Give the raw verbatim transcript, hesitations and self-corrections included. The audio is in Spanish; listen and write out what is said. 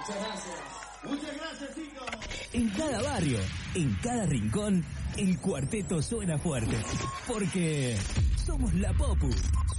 Muchas gracias. Muchas gracias, chicos. En cada barrio, en cada rincón, el cuarteto suena fuerte. Porque somos la Popu.